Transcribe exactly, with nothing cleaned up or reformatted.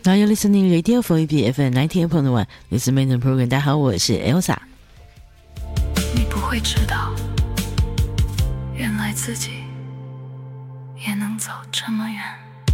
Now you're listening Radio four E B F M ninety-eight point one. This is Main Program. 大家好，我是 Elsa。 你不会知道，原来自己也能走这么远。